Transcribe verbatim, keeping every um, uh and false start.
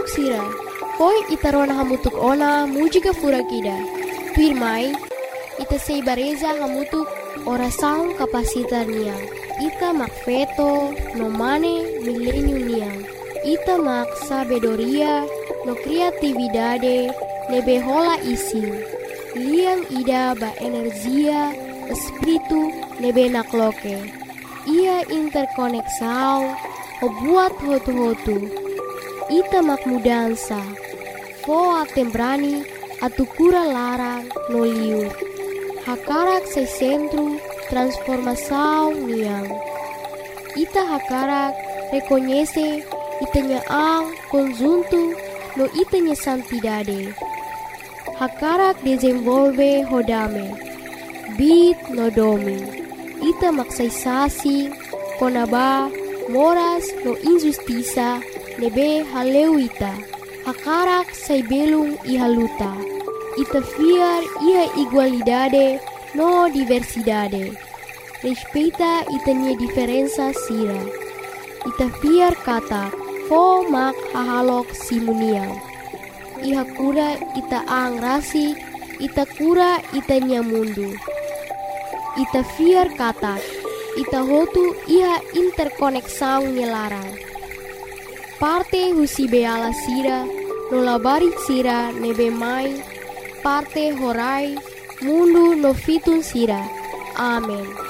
sira. Poi ita rona hamutuk ona mujiga fura kida. Pirmai, ita sei bareza hamutuk ora saung kapasitar niang. Ita mak feto no mane milenium niang. Ita mak sabedoria no kreatividade nebe hola isi. Liang ida ba energia espiritu nebe nakloke. Ia interkoneksau o buat hotu-hotu. Ita mak mudansa. Foa tembrani atukura larang no liur. Hakarak se centro transformação niang. Ita hakarak reconhece itanya ang conjunto no itanya santidade. Hakarak desenvolve hodame. Bit no domi. Ita maksaisasi konaba moras no injustiça nebe haleuita. Hakarak say belung ihaluta. Ita fiar ia igualdade no diversidade. Respeita itanya diferença sira. Ita fiar kata fo mak hahalok simuniang. Iha kura ita ang rasi, ita kura itanya mundu. Ita fiar kata, ita hotu iha interkoneksang nyelarang. Parte husi beala sira, nolabarit sira nebe mai, parte horai, mundu no fitun sira. Amen.